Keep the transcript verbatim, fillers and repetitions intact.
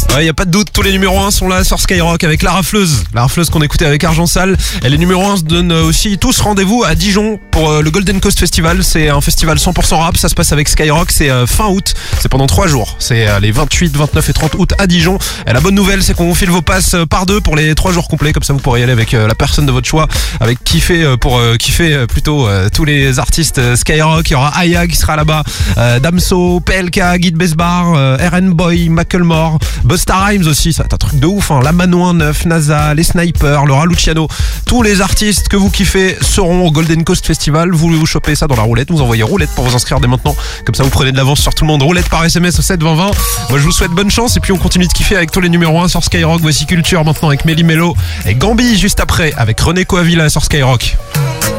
Ouais, y a pas de doute, tous les numéros un sont là sur Skyrock avec la rafleuse. La rafleuse qu'on écoutait avec Argent Sale. Et les numéros un se donnent aussi tous rendez-vous à Dijon pour euh, le Golden Coast Festival. C'est un festival cent pour cent rap, ça se passe avec Skyrock, c'est euh, fin août. C'est pendant trois jours. C'est euh, les vingt-huit, vingt-neuf et trente août à Dijon. Et la bonne nouvelle, c'est qu'on vous file vos passes euh, par deux pour les trois jours complets. Comme ça, vous pourrez y aller avec euh, la personne de votre choix, avec kiffer euh, pour euh, kiffer euh, plutôt euh, tous les artistes euh, Skyrock. Il y aura Aya qui sera là-bas, euh, Damso, P L K, Guide Besbar, euh, R N Boy, Macklemore, Busta Rhymes aussi. Ça va être un truc de ouf, hein. La Manouin neuf, NASA, les Snipers, Laura Luciano. Tous les artistes que vous kiffez seront au Golden Coast Festival. Vous voulez vous choper ça dans la roulette, vous envoyez roulette pour vous inscrire dès maintenant. Comme ça, vous prenez de l'avance sur tout le monde. Roulette par S M S au sept vingt vingt. Moi, je vous souhaite bonne chance et puis on continue de kiffer avec tous les numéros un sur Skyrock. Voici Culture maintenant avec Méli Mélo et Gambi juste après avec René Coavilla sur Skyrock.